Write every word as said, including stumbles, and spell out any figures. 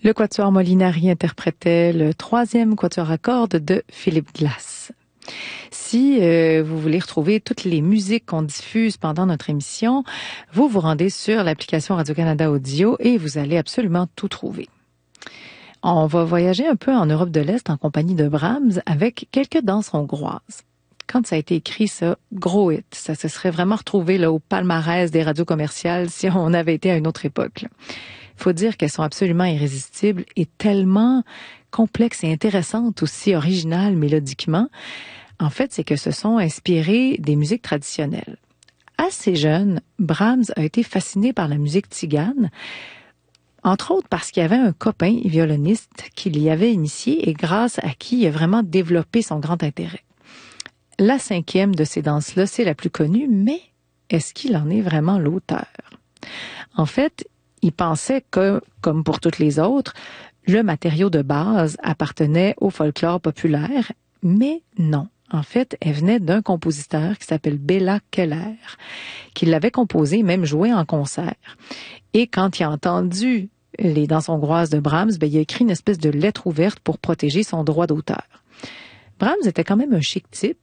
Le quatuor Molinari interprétait le troisième quatuor à cordes de Philip Glass. Si euh, vous voulez retrouver toutes les musiques qu'on diffuse pendant notre émission, vous vous rendez sur l'application Radio-Canada Audio et vous allez absolument tout trouver. On va voyager un peu en Europe de l'Est en compagnie de Brahms avec quelques danses hongroises. Quand ça a été écrit, ça, gros hit. Ça se serait vraiment retrouvé là, au palmarès des radios commerciales si on avait été à une autre époque. Il faut dire qu'elles sont absolument irrésistibles et tellement complexes et intéressantes, aussi originales mélodiquement. En fait, c'est que se sont inspirées des musiques traditionnelles. Assez jeune, Brahms a été fasciné par la musique tzigane, entre autres parce qu'il y avait un copain violoniste qui l'y avait initié et grâce à qui il a vraiment développé son grand intérêt. La cinquième de ces danses-là, c'est la plus connue, mais est-ce qu'il en est vraiment l'auteur? En fait, il pensait que, comme pour toutes les autres, le matériau de base appartenait au folklore populaire, mais non. En fait, elle venait d'un compositeur qui s'appelle Béla Keller, qui l'avait composé, même joué en concert. Et quand il a entendu les danses hongroises de Brahms, ben, il a écrit une espèce de lettre ouverte pour protéger son droit d'auteur. Brahms était quand même un chic type.